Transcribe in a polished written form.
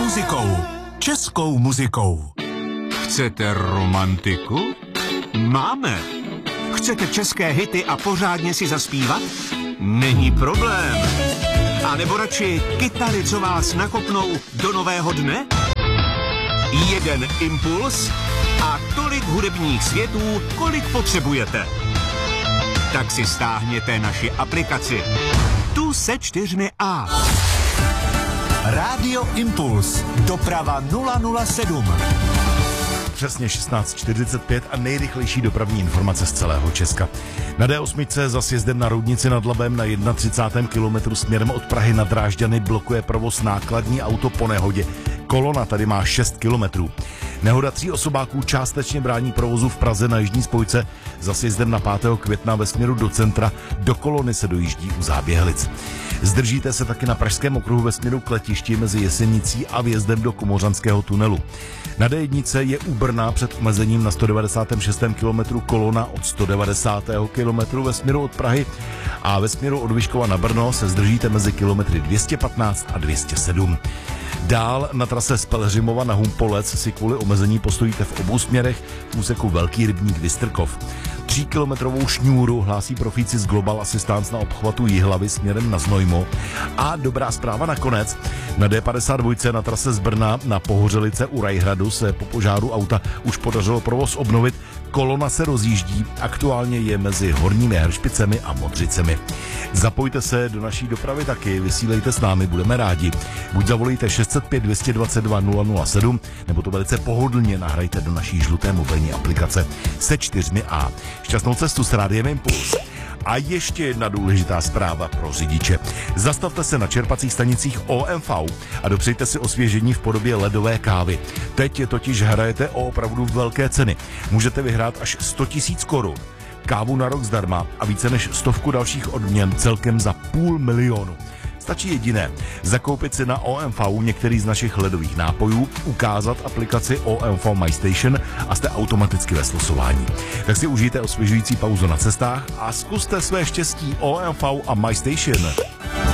muzikou. Českou muzikou. Chcete romantiku? Máme. Chcete české hity a pořádně si zaspívat? Není problém. A nebo radši kytary, co vás nakopnou do nového dne? Jeden impuls a tolik hudebních světů, kolik potřebujete. Tak si stáhněte naši aplikaci. Tu se 4 A. Rádio Impuls. Doprava 007. Přesně 16:45 a nejrychlejší dopravní informace z celého Česka. Na D8 za sjezdem na Roudnici nad Labem na 31. kilometru směrem od Prahy na Drážďany blokuje provoz nákladní auto po nehodě. Kolona tady má 6 kilometrů. Nehoda 3 osobáků částečně brání provozu v Praze na jižní spojce za sjezdem na 5. května ve směru do centra. Do kolony se dojíždí u Záběhlic. Zdržíte se taky na Pražském okruhu ve směru k letišti mezi Jesenicí a vjezdem do Komořanského tunelu. Na D1 je u Brna před omezením na 196. kilometru kolona od 190. kilometru ve směru od Prahy a ve směru od Vyškova na Brno se zdržíte mezi kilometry 215 a 207. Dál na trase z Pelhřimova na Humpolec si kvůli omezení postojíte v obou směrech v úseku Velký rybník Vystrkov. 3kilometrovou šňůru hlásí profíci z Global Assistance na obchvatu Jihlavy směrem na Znojmo. A dobrá zpráva nakonec. Na D52 na trase z Brna na Pohořelice u Rajhradu se po požáru auta už podařilo provoz obnovit. Kolona se rozjíždí, aktuálně je mezi Horními Hršpicemi a Modřicemi. Zapojte se do naší dopravy taky, vysílejte s námi, budeme rádi. Buď zavolejte 605 222 007, nebo to velice pohodlně nahrajte do naší žluté mobilní aplikace se 4 A. Šťastnou cestu s Rádiem Impuls. A ještě jedna důležitá zpráva pro řidiče. Zastavte se na čerpacích stanicích OMV a dopřejte si osvěžení v podobě ledové kávy. Teď totiž hrajete o opravdu velké ceny. Můžete vyhrát až 100 000 korun. Kávu na rok zdarma a více než 100 dalších odměn celkem za 500 000. Stačí jediné, zakoupit si na OMV některý z našich ledových nápojů, ukázat aplikaci OMV My Station a jste automaticky ve slosování. Tak si užijte osvěžující pauzu na cestách a zkuste své štěstí OMV a My Station.